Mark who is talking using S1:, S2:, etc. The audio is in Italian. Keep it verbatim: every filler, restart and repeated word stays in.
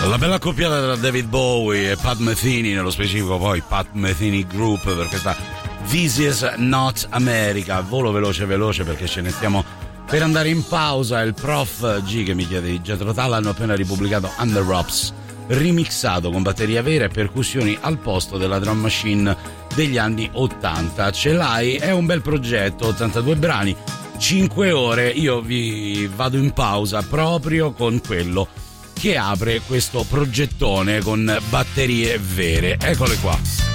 S1: La bella accoppiata tra David Bowie e Pat Metheny, nello specifico poi Pat Metheny Group, per questa This Is Not America. Volo veloce veloce perché ce ne stiamo per andare in pausa. Il prof G che mi chiede di Jethro Tull hanno appena ripubblicato Under Ropes, remixato con batteria vera e percussioni al posto della drum machine degli anni ottanta. Ce l'hai? È un bel progetto, ottantadue brani, cinque ore. Io vi vado in pausa proprio con quello che apre questo progettone con batterie vere. Eccole qua.